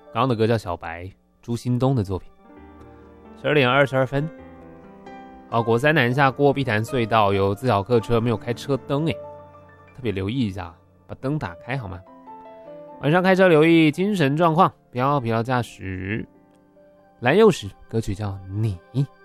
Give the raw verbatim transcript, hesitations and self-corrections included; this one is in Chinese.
刚刚的歌叫《小白》，朱兴东的作品。十二点二十二分。好，国三南下过碧潭隧道，有自小客车没有开车灯，哎，特别留意一下，把灯打开好吗？晚上开车留意精神状况，不要疲劳驾驶。蓝又时歌曲叫《你》。